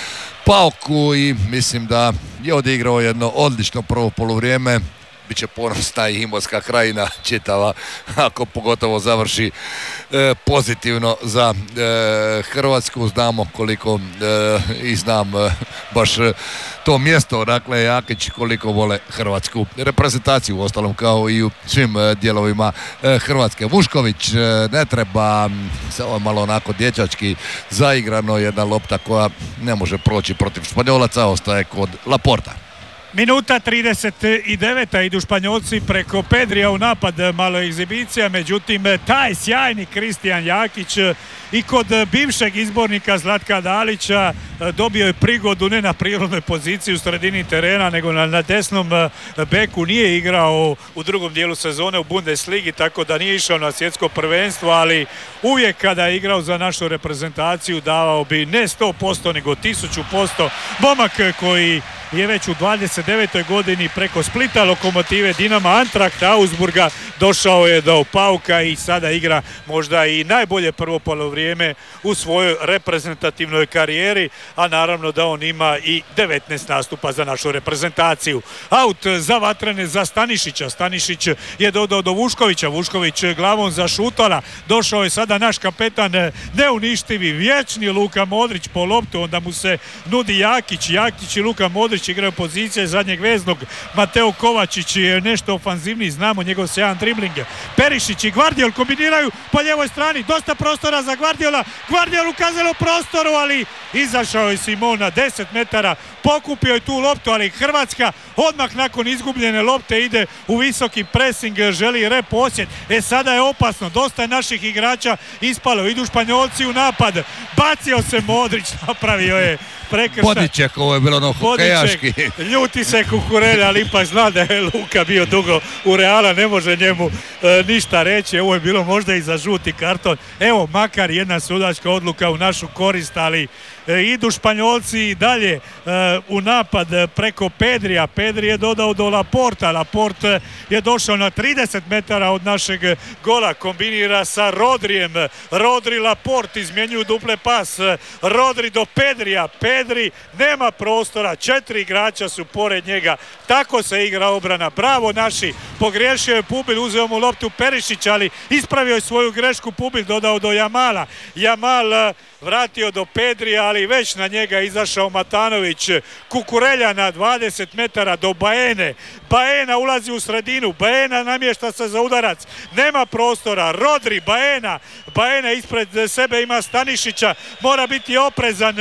Pauku i mislim da je odigrao jedno odlično prvo poluvrijeme. Biće ponosna i Imotska krajina čitava ako pogotovo završi e, pozitivno za e, Hrvatsku. Znamo koliko e, i znam e, baš e, to mjesto, dakle Jakić koliko vole hrvatsku reprezentaciju, uostalom kao i u svim e, dijelovima e, Hrvatske. Vušković e, ne treba, samo malo onako dječački zaigrano, jedna lopta koja ne može proći protiv Španjolaca, ostaje kod Laporta. Minuta trideset devet. Idu Španjolci preko Pedrija u napad, malo egzibicija, međutim taj sjajni Kristijan Jakić i kod bivšeg izbornika Zlatka Dalića dobio je prigodu ne na prirodnoj poziciji u sredini terena nego na, na desnom beku. Nije igrao u drugom dijelu sezone u Bundesligi, tako da nije išao na svjetsko prvenstvo, ali uvijek kada je igrao za našu reprezentaciju davao bi ne sto posto nego tisuću posto. Momak koji je već u dvadeset devetoj godini preko Splita, Lokomotive, Dinama, Antrakta, Augsburga došao je do Pauka i sada igra možda i najbolje prvo polovrijeme u svojoj reprezentativnoj karijeri, a naravno da on ima i devetnaest nastupa za našu reprezentaciju. Aut za Vatrene, za Stanišića. Stanišić je dodao do Vuškovića. Vušković glavom za Šutala. Došao je sada naš kapetan neuništivi, vječni Luka Modrić po loptu, onda mu se nudi Jakić. Jakić i Luka Modrić igraju pozicije zadnjeg veznog. Mateo Kovačić je nešto ofanzivniji, znamo njegov sjajan dribling. Perišić i Gvardiol kombiniraju po ljevoj strani, dosta prostora za Gvardiola. Gvardiol ukazalo u prostoru, ali izašao je Simon na deset metara, pokupio je tu loptu, ali Hrvatska odmah nakon izgubljene lopte ide u visoki pressing, želi reposjed. E sada je opasno, dosta je naših igrača ispalo, idu Španjolci u napad, bacio se Modrić, napravio je prekršaj. Podiček, ovo je bilo ono hokejaški. Ljuti se Kukurelja, ali ipak zna da je Luka bio dugo u Reala, ne može njemu e, ništa reći. Ovo je bilo možda i za žuti karton. Evo, makar jedna sudačka odluka u našu korist, ali e, idu Španjolci i dalje e, u napad preko Pedrija. Pedri je dodao do Laporta. Laporte je došao na trideset metara od našeg gola. Kombinira sa Rodrijem. Rodri, Laport izmjenjuju duple pas. Rodri do Pedrija. Pedri nema prostora. Četiri igrača su pored njega. Tako se igra obrana. Bravo naši. Pogriješio je Pubil, uzeo mu loptu Perišić, ali ispravio je svoju grešku Pubil, dodao do Jamala. Jamal vratio do Pedrija, ali već na njega izašao Matanović. Kukurelja na dvadeset metara do Baene. Baena ulazi u sredinu. Baena namješta se za udarac. Nema prostora. Rodri, Baena. Baena ispred sebe ima Stanišića. Mora biti oprezan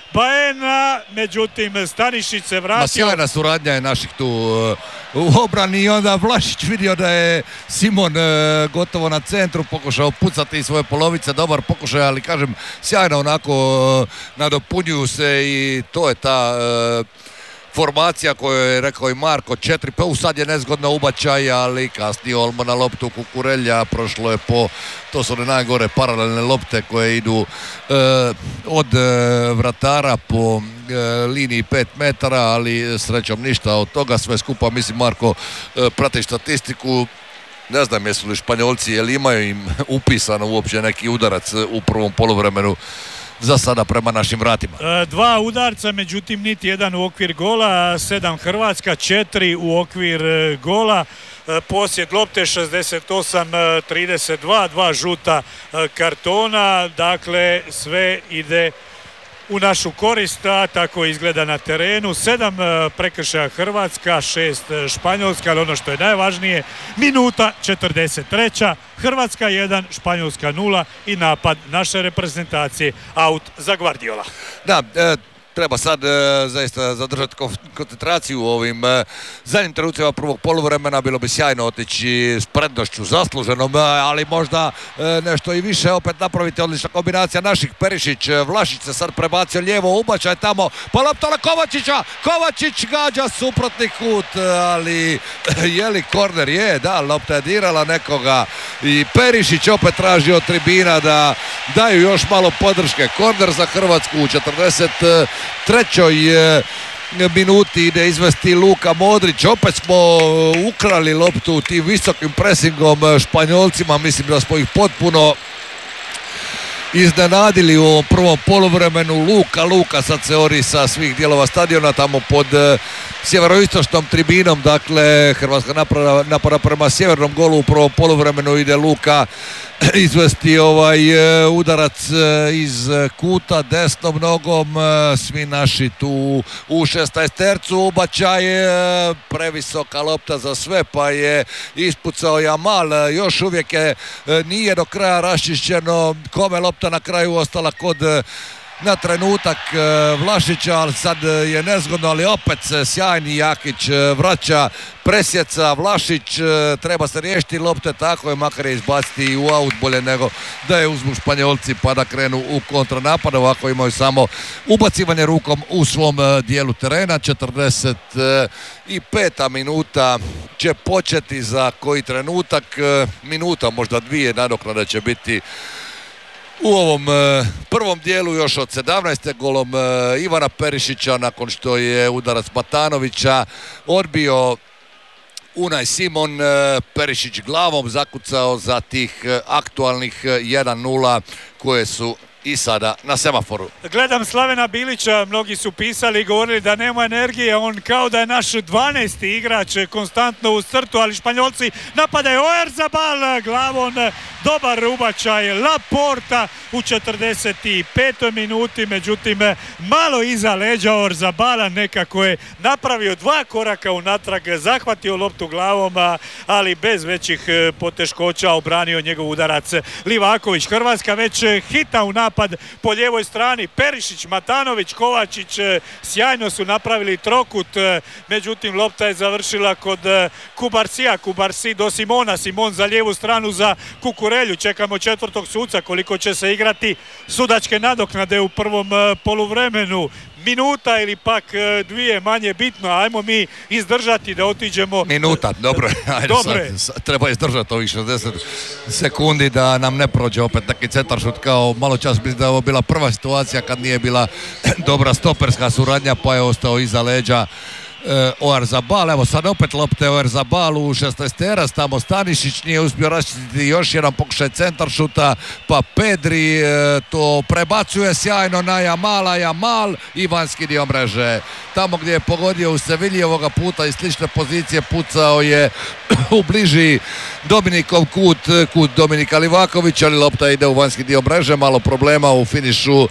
Baena, međutim Stanišić se vratio. Ma sjajna suradnja je naših tu u obrani i onda Vlašić vidio da je Simon gotovo na centru, pokušao pucati svoje polovice, dobar pokušaj, ali kažem sjajno onako nadopunjuju se i to je ta formacija koju je rekao i Marko, četiri, pa sad je nezgodno ubačaj, ali kasnije Olmo na loptu Kukurelja, prošlo je po, to su one najgore paralelne lopte koje idu e, od e, vratara po e, liniji pet metara, ali srećom ništa od toga, sve skupa, mislim Marko e, prati statistiku, ne znam jesu li Španjolci, jel imaju im upisano uopće neki udarac u prvom poluvremenu za sada prema našim vratima. Dva udarca, međutim niti jedan u okvir gola, sedam Hrvatska, četiri u okvir gola. Posjed lopte šezdeset osam trideset dva, dva žuta kartona, dakle sve ide u našu korist, a tako izgleda na terenu. Sedam prekršaja Hrvatska, šest Španjolska, ali ono što je najvažnije, minuta četrdeset treća, Hrvatska jedan, Španjolska nula i napad naše reprezentacije, aut za Gvardiola. Da, e treba sad e, zaista zadržati koncentraciju u ovim e, zadnjim trenucima prvog poluvremena. Bilo bi sjajno otići s prednošću zasluženom, e, ali možda e, nešto i više opet napraviti. Odlična kombinacija naših. Perišić, Vlašić se sad prebacio lijevo, ubačaj tamo, pa lopta na Kovačića, Kovačić gađa suprotni kut, ali je li korner? Je, da, lopta je dirala nekoga i Perišić opet traži od tribina da daju još malo podrške. Korner za Hrvatsku u četrdeset trećoj minuti ide izvesti Luka Modrić. Opet smo ukrali loptu tim visokim presingom Španjolcima, mislim da smo ih potpuno iznenadili u ovom prvom poluvremenu. Luka, Luka sad se ori sa svih dijelova stadiona tamo pod sjeveroistočnom tribinom, dakle Hrvatska napada, napada prema sjevernom golu u prvom poluvremenu, ide Luka izvesti ovaj udarac iz kuta desnom nogom, svi naši tu u šesnaestercu, ubačaj previsoka lopta za sve pa je ispucao Jamal, još uvijek je, nije do kraja raščišćeno kome lopta na kraju ostala kod na trenutak Vlašića, ali sad je nezgodno, ali opet se sjajni Jakić vraća, presjeca Vlašić, treba se riješiti lopte, tako je, makar je izbaciti u aut, bolje nego da je uzmu Španjolci pa da krenu u kontranapad. Ovako imaju samo ubacivanje rukom u svom dijelu terena. četrdeset peta minuta će početi za koji trenutak, minuta možda dvije nadoknada će biti u ovom e, prvom dijelu još od sedamnaeste golom e, Ivana Perišića, nakon što je udarac Matanovića odbio Unai Simon. e, Perišić glavom zakucao za tih e, aktualnih jedan nula koje su i sada na semaforu. Gledam Slavena Bilića, mnogi su pisali i govorili da nema energije, on kao da je naš dvanaesti igrač konstantno u crtu, ali Španjolci napadaju. Oyarzabal glavom, dobar ubačaj Laporta u četrdeset petoj minuti, međutim malo iza leđa Oyarzabala, nekako je napravio dva koraka unatrag, zahvatio loptu glavom, ali bez većih poteškoća obranio njegov udarac Livaković. Hrvatska već hita u napad po lijevoj strani, Perišić, Matanović, Kovačić sjajno su napravili trokut, međutim lopta je završila kod Kubarsija, Kubarsi do Simona, Simon za lijevu stranu za Kukurelju. Čekamo četvrtog suca koliko će se igrati sudačke nadoknade u prvom poluvremenu. Minuta ili pak dvije, manje bitno, ajmo mi izdržati da otiđemo. Minuta, dobro, ajde sad, sad, treba izdržati ovih šezdeset sekundi da nam ne prođe opet neki centaršut kao malo čas. Mislim da je ovo bila prva situacija kad nije bila dobra stoperska suradnja pa je ostao iza leđa Oyarzabal. Evo sad opet lopte Oyarzabal u šesnaesterac, tamo Stanišić nije uspio raščistiti, još jedan pokušaj centaršuta, pa Pedri to prebacuje sjajno na Jamala, Jamal i vanjski dio mreže. Tamo gdje je pogodio u Sevilji ovoga puta i slične pozicije pucao je u bliži Dominikov kut, kut Dominika Livakovića, ali lopta ide u vanjski dio mreže, malo problema u finišu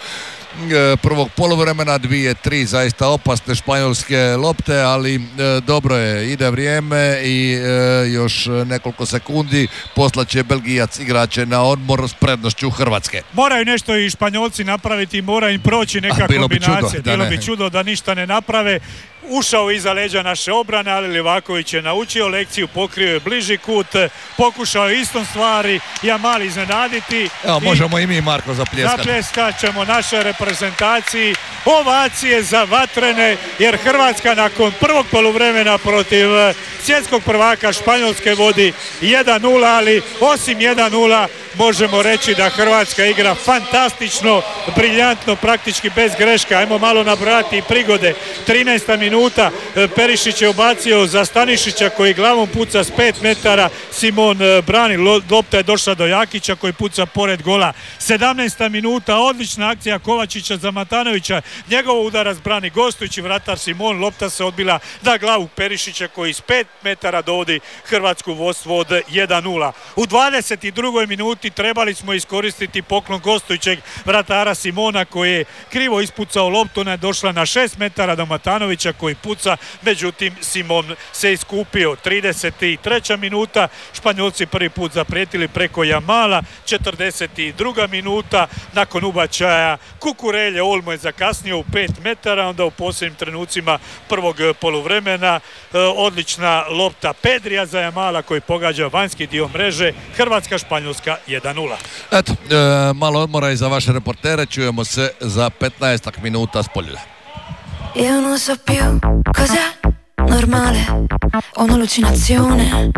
prvog poluvremena, dvije, tri zaista opasne španjolske lopte, ali e, dobro je, ide vrijeme i e, još nekoliko sekundi poslaće Belgijac igrače na odmor s prednošću Hrvatske. Moraju nešto i Španjolci napraviti, mora im proći neka bilo kombinacija, bi čudo, bilo ne. bi čudo da ništa ne naprave. Ušao iza leđa naše obrane, ali Livaković je naučio lekciju, pokrio je bliži kut, pokušao je istom stvari Jamal iznenaditi. Evo, možemo i mi, Marko, zapljeskati. Zapljeskat ćemo našoj reprezentaciji, ovacije za vatrene, jer Hrvatska nakon prvog poluvremena protiv svjetskog prvaka Španjolske vodi jedan nula, ali osim jedan nula možemo reći da Hrvatska igra fantastično, briljantno, praktički bez greška. Ajmo malo nabrojati prigode. trinaesta minuta, Perišić je ubacio za Stanišića koji glavom puca s pet metara, Simon brani, lopta je došla do Jakića koji puca pored gola. sedamnaesta minuta, odlična akcija Kovačića za Matanovića, njegov udarac brani gostujući vratar Simon, lopta se odbila na glavu Perišića koji s pet metara dovodi Hrvatsku vodstvo od jedan nula. U dvadeset drugoj minuti trebali smo iskoristiti poklon gostujućeg vratara Simona koji je krivo ispucao loptu, ona je došla na šest metara do Matanovića koji puca, međutim Simon se iskupio. trideset treća minuta, Španjolci prvi put zaprijetili preko Jamala. četrdeset druga minuta, nakon ubačaja Kukurelje, Olmo je zakasnio u pet metara, onda u posljednjim trenucima prvog poluvremena odlična lopta Pedrija za Jamala koji pogađa vanjski dio mreže. Hrvatska, Španjolska jedan nula. Eto, e, malo odmora i za vaše reportere, čujemo se za petnaestak minuta s Poljulja. Io non so più cos'è normale, ho un'allucinazione.